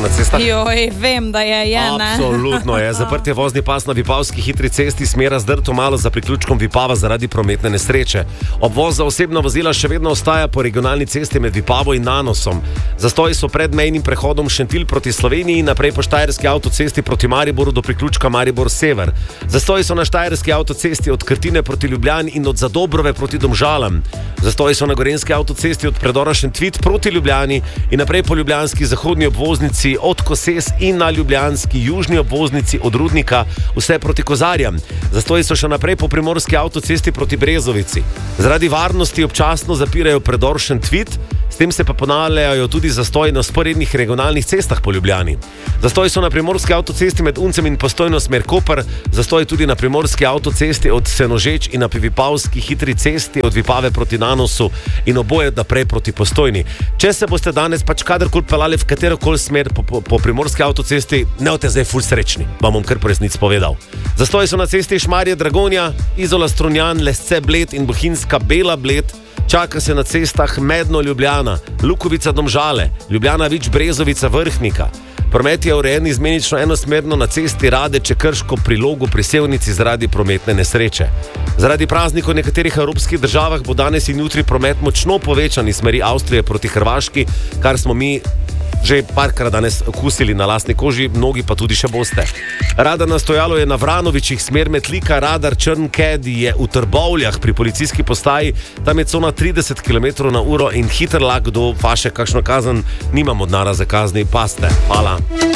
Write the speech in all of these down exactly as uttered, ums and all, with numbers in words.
na cestah? Joj, vem, da je, je, ne? Absolutno je. Zaprt je vozni pas na Vipavski hitri cesti, smera zdrto malo za priključkom Vipava zaradi prometne nesreče. Obvoz za osebna vozila še vedno ostaja po regionalni cesti med Vipavo in Nanosom. Zastoji so pred mejnim prehodom Šentilj proti Sloveniji, naprej po Štajerski avtocesti proti Mariboru do priključka Maribor Sever. Zastoji so na Štajerski avtocesti od Krtine proti Ljubljani in od Zadobrove proti Domžalam. Zastoji so na Gorenjski avtocesti od predora Šentvit proti Ljubljani in naprej po ljubljanski zahodni obvoznici od Koses in na ljubljanski južni obvoznici od Rudnika vse proti Kozarjam. Zastoji so še naprej po primorski avtocesti proti Brezovici. Zaradi varnosti občasno zapirajo predor Šentvit, s tem se pa ponavljajo tudi zastoji na sporednih regionalnih cestah po Ljubljani. Zastoji so na primorski avtocesti med Uncem in Postojno smer Koper, zastoji tudi na primorski avtocesti od Senožeč in na Vipavski hitri cesti od Vipave proti Nanosu in oboje naprej proti Postojni. Če se boste danes pač kadarkoli pelali v katerokoli smer po, po, po primorski avtocesti, ne boste zdaj ful srečni, vam bom kar po resnici povedal. Zastoji so na cesti Šmarje Dragonja, Izola Strunjan, Lesce Bled in Bohinjska Bela Bled. Čaka se na cestah Medno Ljubljana, Lukovica Domžale, Ljubljana Vič Brezovica Vrhnika. Promet je urejen izmenično enosmerno na cesti Radeče Krško pri Logu pri Sevnici zaradi prometne nesreče. Zaradi praznikov v nekaterih evropskih državah bo danes in jutri promet močno povečan iz smeri Avstrije proti Hrvaški, kar smo mi že parkrat danes okusili na lastni koži, mnogi pa tudi še boste. Radar na stojalo je na Vranovičih, smer Metlika, radar Črnked je v Trbovljah pri policijski postaji, tam je cona trideset kilometrov na uro in hiter lak do vaše kakšno kazen, nimamo denara za kazni, paste. Hvala.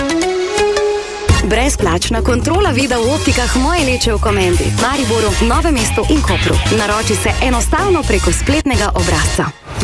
Brezplačna kontrola vida v optikah Moje Leče v Komendi, Mariboru, Novem mestu in Kopru. Naroči se enostavno preko spletnega obrazca.